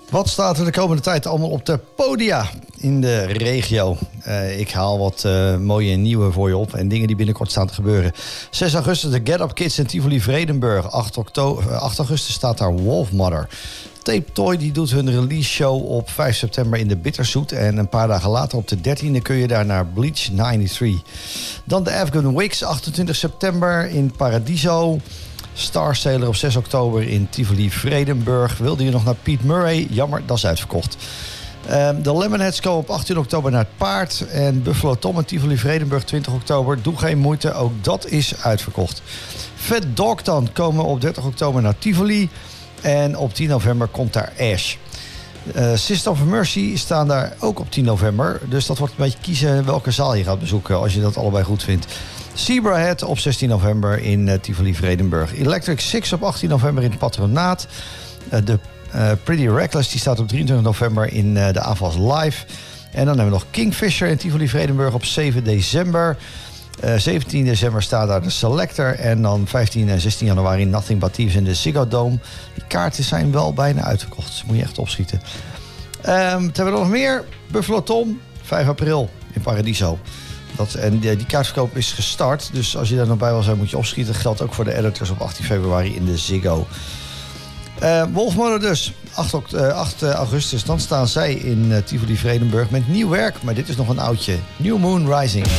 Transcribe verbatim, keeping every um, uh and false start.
Wat staat er de komende tijd allemaal op de podia in de regio? Uh, ik haal wat uh, mooie nieuwe voor je op en dingen die binnenkort staan te gebeuren. zes augustus de Get Up Kids in Tivoli Vredenburg. acht, oktober, acht augustus staat daar Wolfmother. Tape Toy die doet hun release show op vijf september in de Bitterzoet. En een paar dagen later op de dertiende kun je daar naar Bleach drieënnegentig. Dan de Afghan Wigs, achtentwintig september in Paradiso. Star Sailor op zes oktober in Tivoli Vredenburg. Wilde je nog naar Piet Murray? Jammer, dat is uitverkocht. Um, de Lemonheads komen op achttien oktober naar het Paard. En Buffalo Tom in Tivoli Vredenburg twintig oktober. Doe geen moeite, ook dat is uitverkocht. Fat Dog dan komen op dertig oktober naar Tivoli. En op tien november komt daar Ash. Uh, Sister of Mercy staan daar ook op tien november. Dus dat wordt een beetje kiezen welke zaal je gaat bezoeken, als je dat allebei goed vindt. Zebrahead op zestien november in uh, Tivoli Vredenburg. Electric Six op achttien november in het Patronaat. Uh, de uh, Pretty Reckless die staat op drieëntwintig november in uh, de A V A S Live. En dan hebben we nog Kingfisher in Tivoli Vredenburg op zeven december. Uh, zeventien december staat daar de Selector. En dan vijftien en zestien januari Nothing But Thieves in de Ziggo Dome. Die kaarten zijn wel bijna uitverkocht. Dus moet je echt opschieten. Um, wat hebben we nog meer? Buffalo Tom, vijf april in Paradiso. Dat, en die, die kaartverkoop is gestart. Dus als je daar nog bij wil zijn, moet je opschieten. Dat geldt ook voor de editors op achttien februari in de Ziggo. Uh, Wolfmother dus, acht augustus. Dan staan zij in uh, Tivoli Vredenburg met nieuw werk. Maar dit is nog een oudje. New Moon Rising.